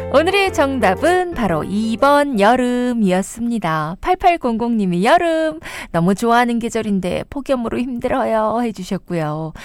오늘의 정답은 바로 2번 여름이었습니다. 8800님이 여름 너무 좋아하는 계절인데 폭염으로 힘들어요 해주셨고요.